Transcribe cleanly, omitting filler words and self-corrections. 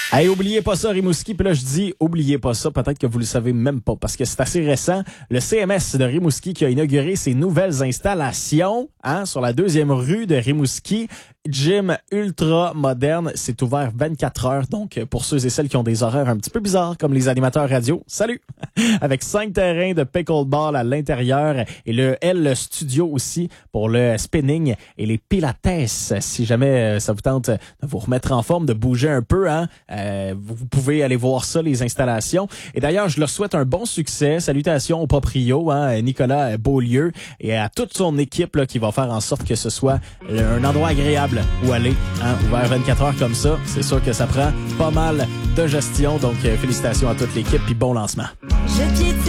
Hey, oubliez pas ça, Rimouski. Puis là, je dis, oubliez pas ça. Peut-être que vous le savez même pas parce que c'est assez récent. Le CMS de Rimouski qui a inauguré ses nouvelles installations sur la 2e rue de Rimouski. Gym ultra moderne. C'est ouvert 24 heures. Donc, pour ceux et celles qui ont des horaires un petit peu bizarres, comme les animateurs radio, salut! Avec 5 terrains de pickleball à l'intérieur et le studio aussi pour le spinning et les pilates. Si jamais ça vous tente de vous remettre en forme, de bouger un peu, vous pouvez aller voir ça, les installations. Et d'ailleurs, je leur souhaite un bon succès. Salutations au proprio, Nicolas Beaulieu, et à toute son équipe là, qui va faire en sorte que ce soit un endroit agréable où aller, ouvert 24 heures comme ça. C'est sûr que ça prend pas mal de gestion. Donc, félicitations à toute l'équipe puis bon lancement. Je